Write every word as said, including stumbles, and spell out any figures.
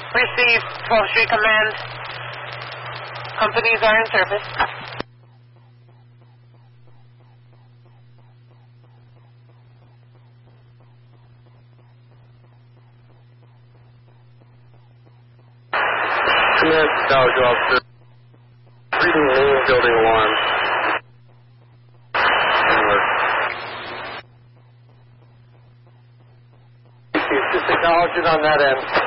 Received, twelfth Street Command. Companies are in service. Command Tower Officer. Reading main building alarm. Just acknowledge it on that end.